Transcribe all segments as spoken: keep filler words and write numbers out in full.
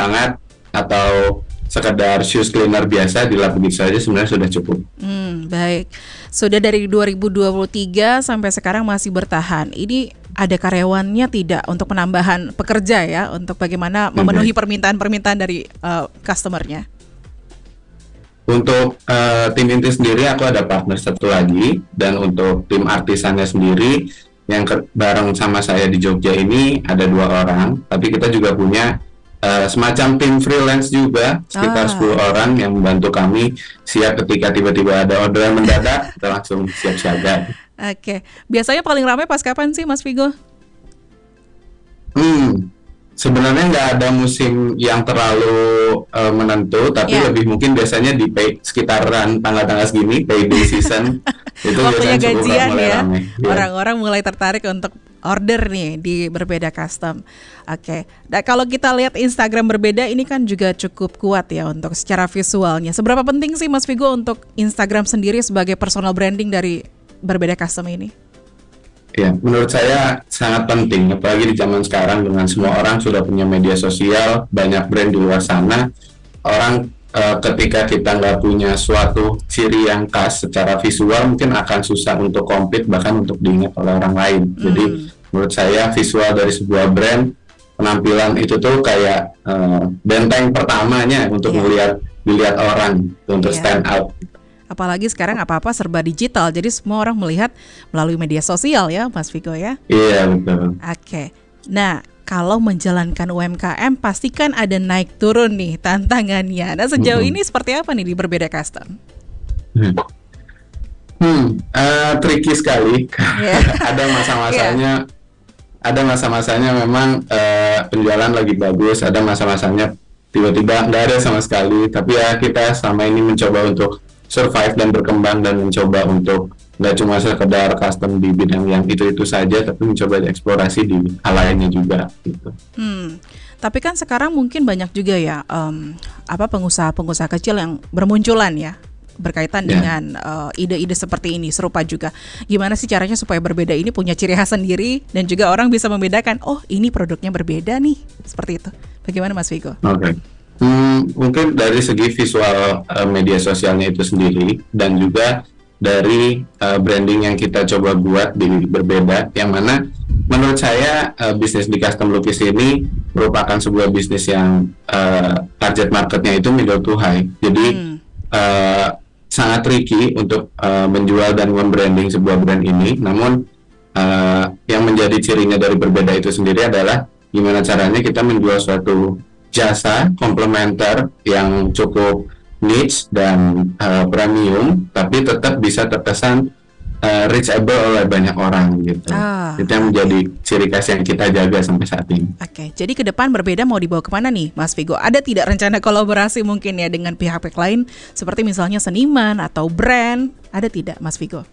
hangat atau sekedar shoes cleaner biasa dilap begitu saja sebenarnya sudah cukup. Hmm, baik. Sudah dari dua ribu dua puluh tiga sampai sekarang masih bertahan. Ini ada karyawannya tidak untuk penambahan pekerja ya, untuk bagaimana memenuhi permintaan-permintaan dari uh, customer-nya? Untuk uh, tim inti sendiri aku ada partner satu lagi, dan untuk tim artisannya sendiri yang ke- bareng sama saya di Jogja ini ada dua orang, tapi kita juga punya uh, semacam tim freelance juga sekitar Ah. sepuluh orang yang membantu kami siap ketika tiba-tiba ada orderan mendadak kita langsung siap siaga. Oke, biasanya paling ramai pas kapan sih Mas Vigo? Hmm, sebenarnya nggak ada musim yang terlalu uh, menentu, tapi Ya. lebih mungkin biasanya di pay, sekitaran tanggal-tanggal segini, payday season, itu Waktunya biasanya cukup gajian mulai ya, ramai. Ya. orang-orang mulai tertarik untuk order nih di Berbeda Custom. Oke, nah kalau kita lihat Instagram Berbeda ini kan juga cukup kuat ya untuk secara visualnya. Seberapa penting sih Mas Vigo untuk Instagram sendiri sebagai personal branding dari Berbeda Custom ini? Ya, menurut saya sangat penting, apalagi di zaman sekarang dengan semua orang sudah punya media sosial, banyak brand di luar sana. Orang eh, ketika kita nggak punya suatu ciri yang khas secara visual, mungkin akan susah untuk compete, bahkan untuk diingat oleh orang lain. Jadi menurut saya visual dari sebuah brand, penampilan itu tuh kayak eh, benteng pertamanya untuk Iya. melihat dilihat orang, untuk Iya. stand out. Apalagi sekarang apa-apa serba digital, jadi semua orang melihat melalui media sosial ya Mas Vigo ya. Iya, betul. Oke, nah kalau menjalankan U M K M pastikan ada naik turun nih tantangannya. Nah sejauh Mhm. ini seperti apa nih di Berbeda Custom? Hmm, hmm eh, tricky sekali. Iya. Ada masa-masanya, ada masa-masanya memang eh, penjualan lagi bagus, ada masa-masanya tiba-tiba nggak ada sama sekali. Tapi ya kita selama ini mencoba untuk survive dan berkembang dan mencoba untuk nggak cuma sekedar custom di bidang yang itu-itu saja, tapi mencoba eksplorasi di hal lainnya juga gitu. Hmm, tapi kan sekarang mungkin banyak juga ya em, apa pengusaha-pengusaha kecil yang bermunculan ya berkaitan Ya. dengan eh, ide-ide seperti ini serupa juga. Gimana sih caranya supaya Berbeda ini punya ciri khas sendiri dan juga orang bisa membedakan, oh ini produknya berbeda nih, seperti itu. Bagaimana Mas Vigo? Oke. Hmm, mungkin dari segi visual uh, media sosialnya itu sendiri, dan juga dari uh, branding yang kita coba buat di Berbeda, yang mana menurut saya uh, bisnis di custom lukis ini merupakan sebuah bisnis yang uh, target marketnya itu middle to high. Jadi Hmm. uh, sangat tricky untuk uh, menjual dan membranding sebuah brand ini. Namun uh, yang menjadi cirinya dari Berbeda itu sendiri adalah gimana caranya kita menjual suatu jasa komplementer yang cukup niche dan uh, premium, tapi tetap bisa terkesan uh, reachable oleh banyak orang gitu. Ah, Itu yang menjadi ciri khas yang kita jaga sampai saat ini. Oke, jadi ke depan Berbeda mau dibawa kemana nih Mas Vigo? Ada tidak rencana kolaborasi mungkin ya dengan pihak-pihak lain seperti misalnya seniman atau brand? Ada tidak Mas Vigo?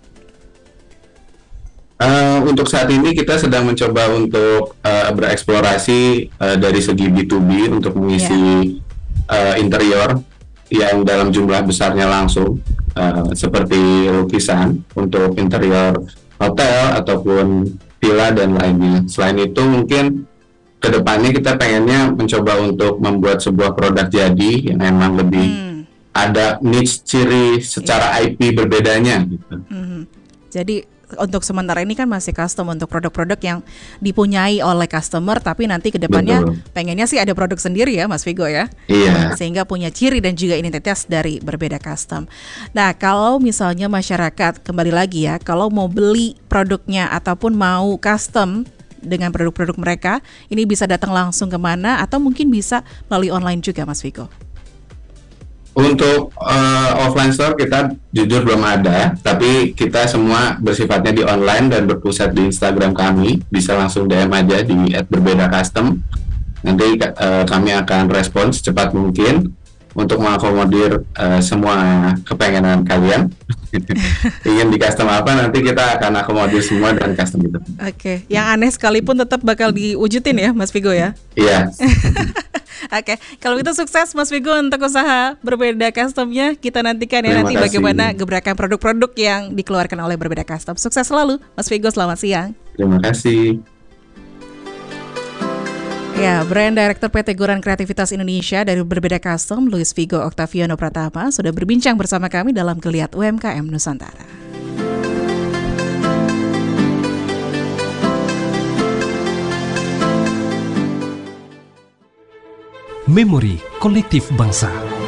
Uh, untuk saat ini kita sedang mencoba untuk uh, bereksplorasi uh, dari segi B to B untuk mengisi uh, interior yang dalam jumlah besarnya langsung, uh, seperti lukisan untuk interior hotel ataupun villa dan lainnya. Selain itu mungkin kedepannya kita pengennya mencoba untuk membuat sebuah produk jadi yang emang lebih Hmm. ada niche ciri secara I P berbedanya gitu. Mhm. Jadi untuk sementara ini kan masih custom untuk produk-produk yang dipunyai oleh customer, tapi nanti ke depannya Betul. pengennya sih ada produk sendiri ya Mas Vigo ya. Iya. Sehingga punya ciri dan juga identitas dari Berbeda Custom. Nah, kalau misalnya masyarakat kembali lagi ya, kalau mau beli produknya ataupun mau custom dengan produk-produk mereka, ini bisa datang langsung kemana atau mungkin bisa melalui online juga Mas Vigo? Untuk uh, offline store kita jujur belum ada, tapi kita semua bersifatnya di online dan berpusat di Instagram kami. Bisa langsung D M aja di et berbeda custom. Nanti uh, kami akan respon secepat mungkin untuk mengakomodir uh, semua kepengenan kalian. Ingin di custom apa, nanti kita akan akomodir semua dan custom itu. Oke, yang aneh sekalipun tetap bakal diwujudin ya Mas Vigo ya. Iya. Oke, kalau itu sukses Mas Vigo untuk usaha Berbeda Customnya. Kita nantikan ya Terima nanti kasih. bagaimana gebrakan produk-produk yang dikeluarkan oleh Berbeda Custom. Sukses selalu Mas Vigo, selamat siang. Terima kasih. Ya, Brand Director P T Goran Kreativitas Indonesia dari Berbeda Custom, Luis Vigo Octaviano Pratama, sudah berbincang bersama kami dalam Geliat U M K M Nusantara. Memori kolektif bangsa.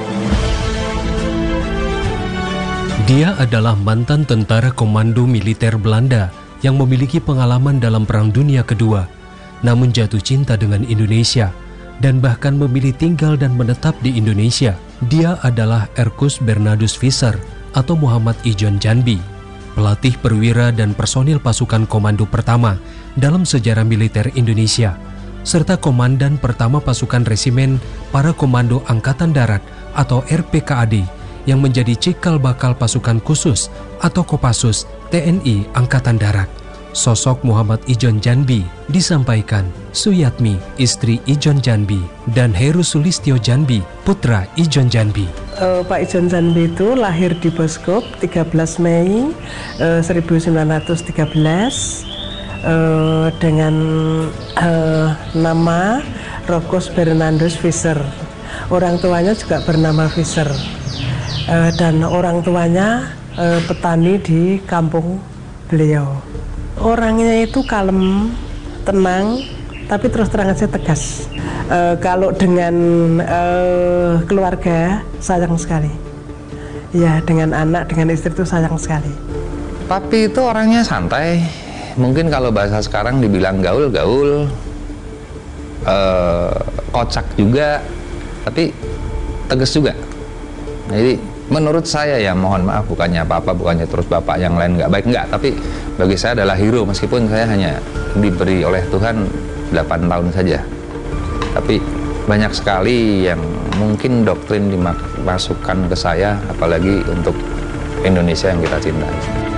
Dia adalah mantan tentara komando militer Belanda yang memiliki pengalaman dalam Perang Dunia Kedua, namun jatuh cinta dengan Indonesia dan bahkan memilih tinggal dan menetap di Indonesia. Dia adalah Erkus Bernardus Visser atau Muhammad Ijon Janbi, pelatih perwira dan personil pasukan komando pertama dalam sejarah militer Indonesia, serta komandan pertama pasukan resimen para komando Angkatan Darat atau R P K A D yang menjadi cikal bakal pasukan khusus atau Kopassus T N I Angkatan Darat. Sosok Muhammad Ijon Janbi disampaikan Suyatmi, istri Ijon Janbi, dan Heru Sulistyo Janbi, putra Ijon Janbi. Uh, Pak Ijon Janbi itu lahir di Boskop tiga belas Mei uh, seribu sembilan ratus tiga belas uh, dengan uh, nama Rokus Bernardus Visser. Orang tuanya juga bernama Visser, uh, dan orang tuanya uh, petani di kampung beliau. Orangnya itu kalem, tenang, tapi terus terang aja tegas. E, kalau dengan e, keluarga sayang sekali, ya dengan anak, dengan istri itu sayang sekali. Papi itu orangnya santai, mungkin kalau bahasa sekarang dibilang gaul-gaul, e, kocak juga, tapi tegas juga. Jadi menurut saya ya, mohon maaf, bukannya apa-apa, bukannya terus bapak yang lain nggak baik, nggak, tapi bagi saya adalah hero, meskipun saya hanya diberi oleh Tuhan delapan tahun saja. Tapi banyak sekali yang mungkin doktrin dimasukkan ke saya, apalagi untuk Indonesia yang kita cintai.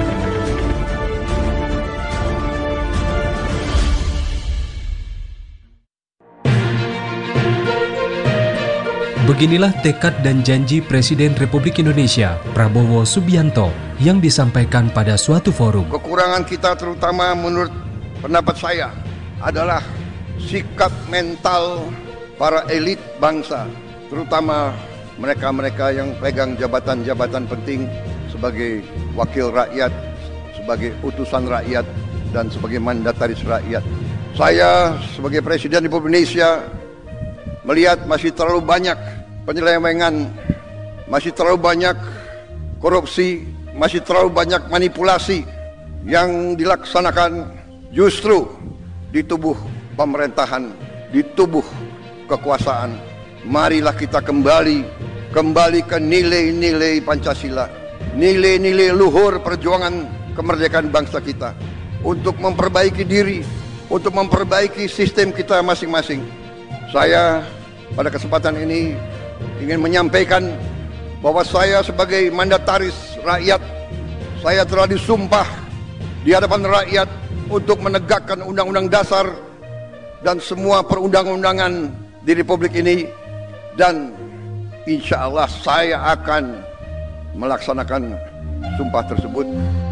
Beginilah tekad dan janji Presiden Republik Indonesia, Prabowo Subianto, yang disampaikan pada suatu forum. Kekurangan kita terutama menurut pendapat saya adalah sikap mental para elit bangsa, terutama mereka-mereka yang pegang jabatan-jabatan penting sebagai wakil rakyat, sebagai utusan rakyat, dan sebagai mandataris rakyat. Saya sebagai Presiden Republik Indonesia melihat masih terlalu banyak penyelewengan, masih terlalu banyak korupsi, masih terlalu banyak manipulasi yang dilaksanakan justru di tubuh pemerintahan, di tubuh kekuasaan. Marilah kita kembali, kembali ke nilai-nilai Pancasila, nilai-nilai luhur perjuangan kemerdekaan bangsa kita, untuk memperbaiki diri, untuk memperbaiki sistem kita masing-masing. Saya pada kesempatan ini ingin menyampaikan bahwa saya sebagai mandataris rakyat, saya telah disumpah di hadapan rakyat untuk menegakkan undang-undang dasar dan semua perundang-undangan di Republik ini, dan insya Allah saya akan melaksanakan sumpah tersebut.